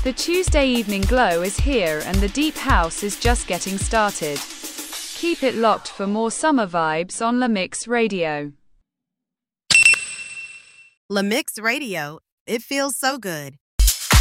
The Tuesday evening glow is here and the deep house is just getting started. Keep it locked for more summer vibes on La Mix Radio. La Mix Radio, it feels so good.